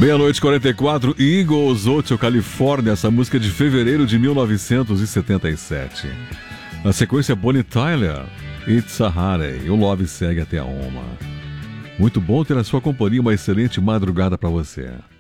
Meia-noite 44, Eagles, Hotel California, essa música de fevereiro de 1977. Na sequência, Bonnie Tyler, It's a Heartache, o Love segue até a 1. Muito bom ter a sua companhia, uma excelente madrugada para você.